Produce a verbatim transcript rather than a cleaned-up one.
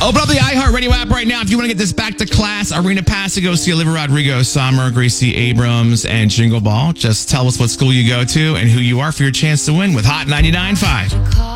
Open up the iHeartRadio app right now if you want to get this back to class arena pass to go see Olivia Rodrigo, Summer, Gracie Abrams, and Jingle Ball. Just tell us what school you go to and who you are for your chance to win with Hot ninety-nine point five.